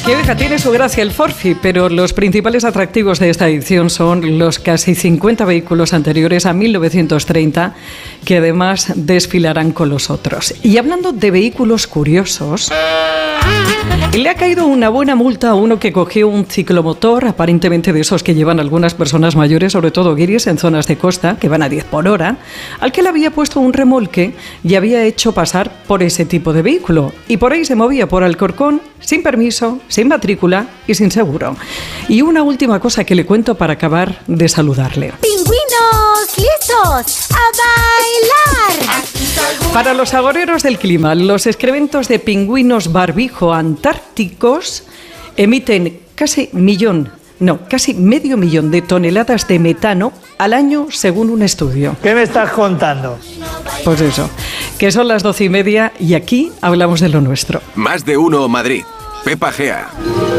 Que oiga, tiene su gracia el Forfi, pero los principales atractivos de esta edición son los casi 50 vehículos anteriores a 1930 que además desfilarán con los otros. Y hablando de vehículos curiosos, le ha caído una buena multa a uno que cogió un ciclomotor, aparentemente de esos que llevan algunas personas mayores, sobre todo guiris en zonas de costa, que van a 10 por hora, al que le había puesto un remolque y había hecho pasar por ese tipo de vehículo. Y por ahí se movía por Alcorcón, sin permiso, sin matrícula y sin seguro. Y una última cosa que le cuento para acabar de saludarle. ¡Pingüinos listos a bailar! Para los agoreros del clima, los excrementos de pingüinos barbijo antárticos emiten casi medio millón de toneladas de metano al año, según un estudio. ¿Qué me estás contando? Pues eso, que son las 12:30 y aquí hablamos de lo nuestro. Más de uno Madrid. Pepa Gea.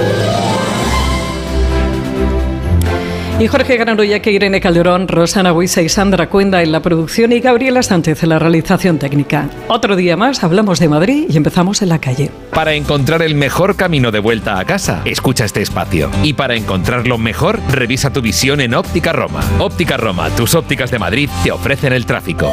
Y Jorge Granollers, Irene Calderón, Rosana Huiza y Sandra Cuenda en la producción y Gabriela Sánchez en la realización técnica. Otro día más hablamos de Madrid y empezamos en la calle. Para encontrar el mejor camino de vuelta a casa, escucha este espacio. Y para encontrarlo mejor, revisa tu visión en Óptica Roma. Óptica Roma, tus ópticas de Madrid te ofrecen el tráfico.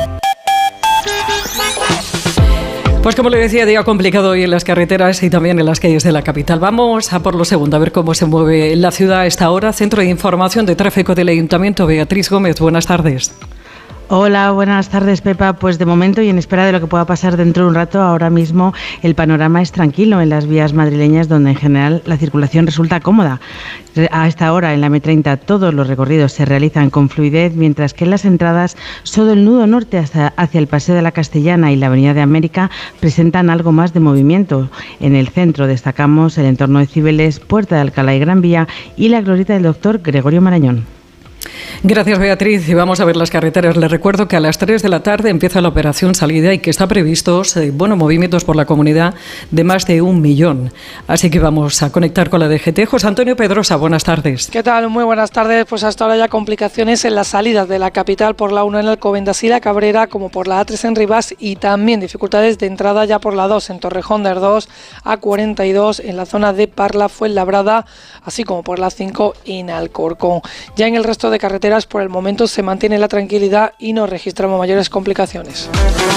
Pues como le decía, día complicado hoy en las carreteras y también en las calles de la capital. Vamos a por lo segundo, a ver cómo se mueve la ciudad a esta hora. Centro de Información de Tráfico del Ayuntamiento, Beatriz Gómez, buenas tardes. Hola, buenas tardes, Pepa. Pues de momento y en espera de lo que pueda pasar dentro de un rato, ahora mismo el panorama es tranquilo en las vías madrileñas, donde en general la circulación resulta cómoda. A esta hora en la M30 todos los recorridos se realizan con fluidez, mientras que en las entradas solo el nudo norte hacia el Paseo de la Castellana y la Avenida de América presentan algo más de movimiento. En el centro destacamos el entorno de Cibeles, Puerta de Alcalá y Gran Vía y la glorieta del Doctor Gregorio Marañón. Gracias, Beatriz. Y vamos a ver las carreteras. Les recuerdo que a las 3 de la tarde empieza la operación salida y que está previstos movimientos por la comunidad de más de 1 millón. Así que vamos a conectar con la DGT. José Antonio Pedrosa, buenas tardes. ¿Qué tal? Muy buenas tardes. Pues hasta ahora ya complicaciones en las salidas de la capital por la 1 en Alcobendas y la Cabrera, como por la A3 en Rivas, y también dificultades de entrada ya por la 2 en Torrejón de Ardoz, A42 en la zona de Parla, Fuenlabrada, así como por la 5 en Alcorcón. Ya en el resto de carreteras por el momento se mantiene la tranquilidad y no registramos mayores complicaciones.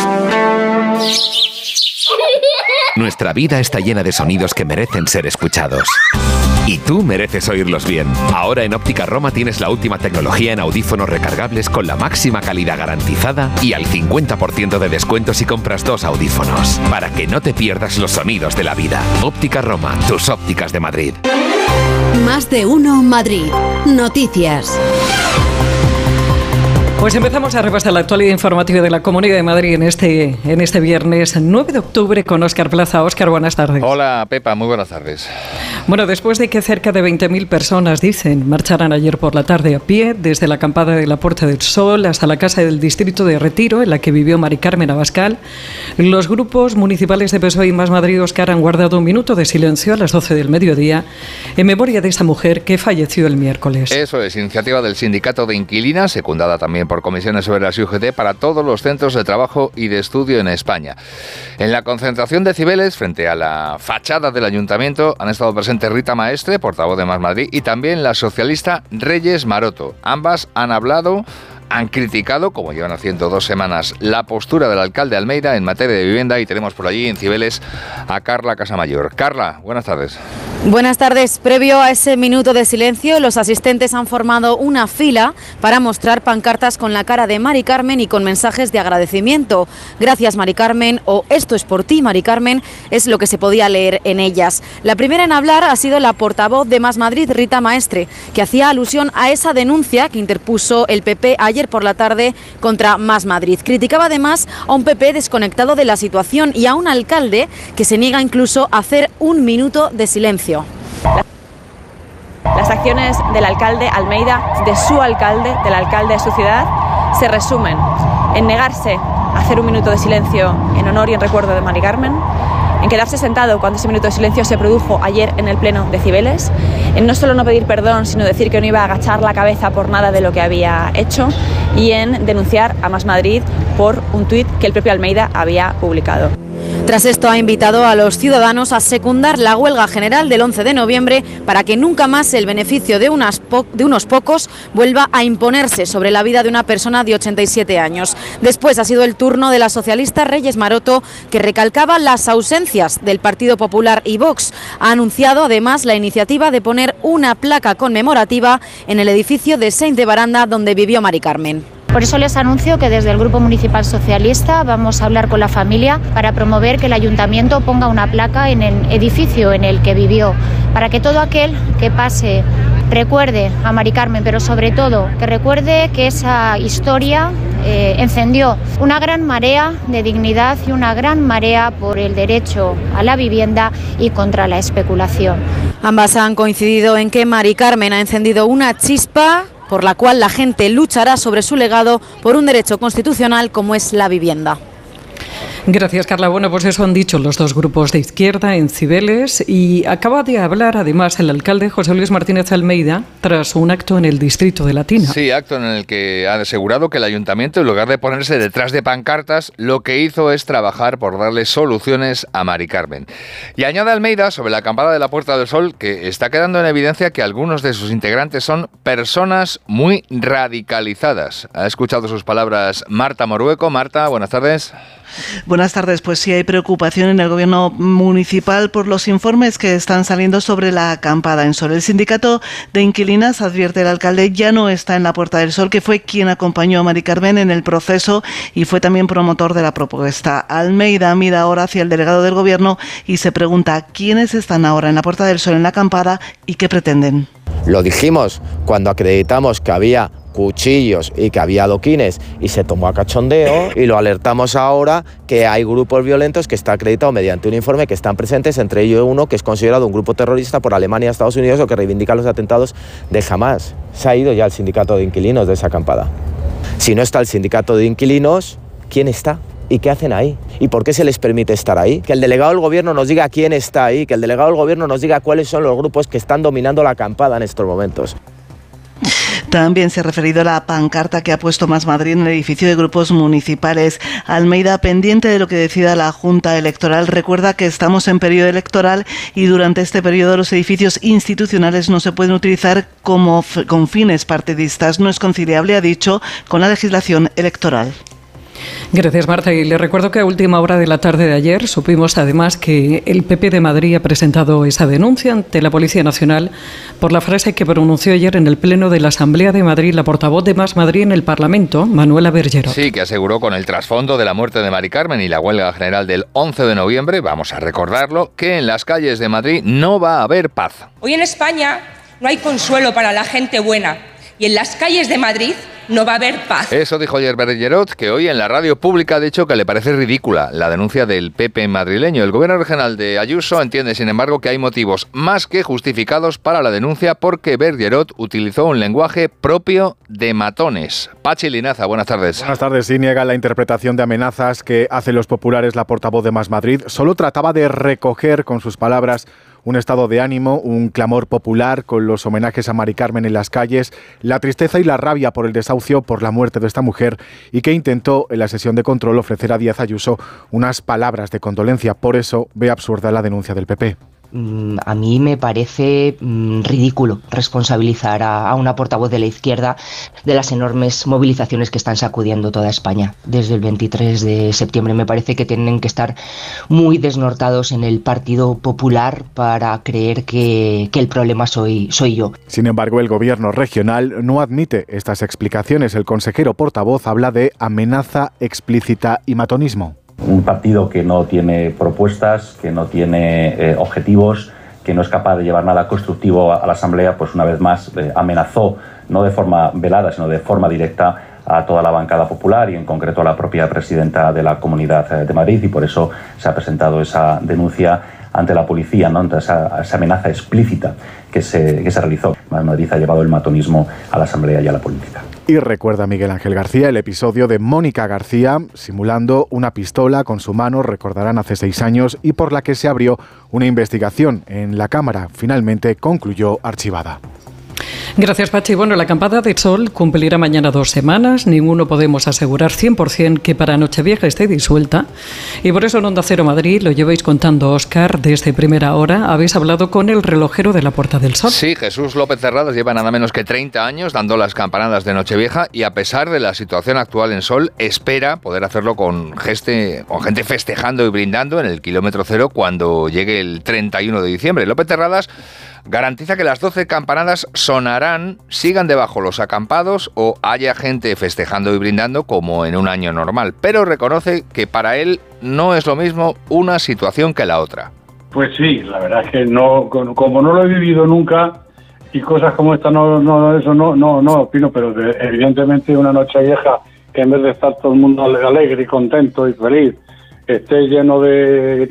Nuestra vida está llena de sonidos que merecen ser escuchados. Y tú mereces oírlos bien. Ahora en Óptica Roma tienes la última tecnología en audífonos recargables con la máxima calidad garantizada y al 50% de descuento si compras 2 audífonos. Para que no te pierdas los sonidos de la vida. Óptica Roma, tus ópticas de Madrid. Más de uno Madrid. Noticias. Pues empezamos a repasar la actualidad informativa de la Comunidad de Madrid en este viernes 9 de octubre con Óscar Plaza. Óscar, buenas tardes. Hola, Pepa, muy buenas tardes. Bueno, después de que cerca de 20.000 personas, dicen, marcharan ayer por la tarde a pie desde la acampada de la Puerta del Sol hasta la casa del distrito de Retiro, en la que vivió Mari Carmen Abascal, los grupos municipales de PSOE y Más Madrid, Óscar, han guardado un minuto de silencio a las 12 del mediodía en memoria de esa mujer que falleció el miércoles. Eso es, iniciativa del Sindicato de Inquilinas, secundada también por comisiones sobre la UGT para todos los centros de trabajo y de estudio en España. En la concentración de Cibeles, frente a la fachada del Ayuntamiento, han estado presentes Rita Maestre, portavoz de Más Madrid, y también la socialista Reyes Maroto. Ambas han criticado, como llevan haciendo 2 semanas, la postura del alcalde Almeida en materia de vivienda, y tenemos por allí en Cibeles a Carla Casamayor. Carla, buenas tardes. Buenas tardes. Previo a ese minuto de silencio, los asistentes han formado una fila para mostrar pancartas con la cara de Mari Carmen y con mensajes de agradecimiento. Gracias, Mari Carmen, o esto es por ti, Mari Carmen, es lo que se podía leer en ellas. La primera en hablar ha sido la portavoz de Más Madrid, Rita Maestre, que hacía alusión a esa denuncia que interpuso el PP ayer por la tarde contra Más Madrid. Criticaba además a un PP desconectado de la situación y a un alcalde que se niega incluso a hacer un minuto de silencio. Las acciones del alcalde Almeida, de su alcalde, del alcalde de su ciudad, se resumen en negarse a hacer un minuto de silencio en honor y en recuerdo de Mari Carmen, en quedarse sentado cuando ese minuto de silencio se produjo ayer en el pleno de Cibeles, en no solo no pedir perdón, sino decir que no iba a agachar la cabeza por nada de lo que había hecho, y en denunciar a Más Madrid por un tuit que el propio Almeida había publicado. Tras esto ha invitado a los ciudadanos a secundar la huelga general del 11 de noviembre para que nunca más el beneficio de unos pocos vuelva a imponerse sobre la vida de una persona de 87 años. Después ha sido el turno de la socialista Reyes Maroto, que recalcaba las ausencias del Partido Popular y Vox. Ha anunciado además la iniciativa de poner una placa conmemorativa en el edificio de Saint de Baranda donde vivió Mari Carmen. Por eso les anuncio que desde el Grupo Municipal Socialista vamos a hablar con la familia para promover que el Ayuntamiento ponga una placa en el edificio en el que vivió, para que todo aquel que pase recuerde a Mari Carmen, pero sobre todo que recuerde que esa historia encendió una gran marea de dignidad y una gran marea por el derecho a la vivienda y contra la especulación. Ambas han coincidido en que Mari Carmen ha encendido una chispa por la cual la gente luchará sobre su legado por un derecho constitucional como es la vivienda. Gracias, Carla. Bueno, pues eso han dicho los dos grupos de izquierda en Cibeles, y acaba de hablar además el alcalde José Luis Martínez Almeida tras un acto en el distrito de Latina. Sí, acto en el que ha asegurado que el ayuntamiento, en lugar de ponerse detrás de pancartas, lo que hizo es trabajar por darle soluciones a Mari Carmen. Y añade Almeida sobre la acampada de la Puerta del Sol que está quedando en evidencia que algunos de sus integrantes son personas muy radicalizadas. Ha escuchado sus palabras Marta Morueco. Marta, buenas tardes. Buenas tardes. Pues sí, hay preocupación en el gobierno municipal por los informes que están saliendo sobre la acampada en Sol. El sindicato de inquilinas, advierte el alcalde, ya no está en la Puerta del Sol, que fue quien acompañó a Mari Carmen en el proceso y fue también promotor de la propuesta. Almeida mira ahora hacia el delegado del gobierno y se pregunta quiénes están ahora en la Puerta del Sol, en la acampada, y qué pretenden. Lo dijimos cuando acreditamos que había cuchillos y que había adoquines y se tomó a cachondeo, y lo alertamos ahora que hay grupos violentos que está acreditado mediante un informe que están presentes, entre ellos uno que es considerado un grupo terrorista por Alemania y Estados Unidos o que reivindica los atentados de Hamás. Se ha ido ya el sindicato de inquilinos de esa acampada. Si no está el sindicato de inquilinos, ¿quién está? ¿Y qué hacen ahí? ¿Y por qué se les permite estar ahí? Que el delegado del gobierno nos diga quién está ahí, que el delegado del gobierno nos diga cuáles son los grupos que están dominando la acampada en estos momentos. También se ha referido a la pancarta que ha puesto Más Madrid en el edificio de grupos municipales. Almeida, pendiente de lo que decida la Junta Electoral, recuerda que estamos en periodo electoral y durante este periodo los edificios institucionales no se pueden utilizar con fines partidistas. No es conciliable, ha dicho, con la legislación electoral. Gracias, Marta. Y le recuerdo que a última hora de la tarde de ayer supimos además que el PP de Madrid ha presentado esa denuncia ante la Policía Nacional por la frase que pronunció ayer en el Pleno de la Asamblea de Madrid la portavoz de Más Madrid en el Parlamento, Manuela Bergerot. Sí, que aseguró, con el trasfondo de la muerte de Mari Carmen y la huelga general del 11 de noviembre, vamos a recordarlo, que en las calles de Madrid no va a haber paz. Hoy en España no hay consuelo para la gente buena, y en las calles de Madrid no va a haber paz. Eso dijo ayer Bergerot, que hoy en la radio pública ha dicho que le parece ridícula la denuncia del PP madrileño. El gobierno regional de Ayuso entiende, sin embargo, que hay motivos más que justificados para la denuncia porque Bergerot utilizó un lenguaje propio de matones. Pachi Linaza, buenas tardes. Buenas tardes. Sí, niega la interpretación de amenazas que hacen los populares la portavoz de Más Madrid. Solo trataba de recoger, con sus palabras, un estado de ánimo, un clamor popular con los homenajes a Mari Carmen en las calles, la tristeza y la rabia por el desahucio, por la muerte de esta mujer, y que intentó en la sesión de control ofrecer a Díaz Ayuso unas palabras de condolencia. Por eso ve absurda la denuncia del PP. A mí me parece ridículo responsabilizar a una portavoz de la izquierda de las enormes movilizaciones que están sacudiendo toda España desde el 23 de septiembre. Me parece que tienen que estar muy desnortados en el Partido Popular para creer que el problema soy yo. Sin embargo, el gobierno regional no admite estas explicaciones. El consejero portavoz habla de amenaza explícita y matonismo. Un partido que no tiene propuestas, que no tiene objetivos, que no es capaz de llevar nada constructivo a la Asamblea, pues una vez más amenazó, no de forma velada, sino de forma directa, a toda la bancada popular y en concreto a la propia presidenta de la Comunidad de Madrid, y por eso se ha presentado esa denuncia ante la policía, ¿no? Ante esa amenaza explícita que se realizó. Madrid ha llevado el matonismo a la Asamblea y a la política. Y recuerda Miguel Ángel García el episodio de Mónica García simulando una pistola con su mano, recordarán, hace 6 años, y por la que se abrió una investigación en la Cámara. Finalmente concluyó archivada. Gracias, Pachi. Bueno, la acampada de sol cumplirá mañana 2 semanas. Ninguno podemos asegurar 100% que para Nochevieja esté disuelta. Y por eso en Onda Cero Madrid lo lleváis contando, Óscar, desde primera hora. Habéis hablado con el relojero de la Puerta del Sol. Sí, Jesús López Terradas lleva nada menos que 30 años dando las campanadas de Nochevieja y a pesar de la situación actual en Sol, espera poder hacerlo con gente festejando y brindando en el kilómetro cero cuando llegue el 31 de diciembre. López Terradas garantiza que las 12 campanadas sonarán, sigan debajo los acampados o haya gente festejando y brindando como en un año normal, pero reconoce que para él no es lo mismo una situación que la otra. Pues sí, la verdad es que no, como no lo he vivido nunca y cosas como esta no opino, pero evidentemente una Nochevieja que en vez de estar todo el mundo alegre y contento y feliz, esté lleno de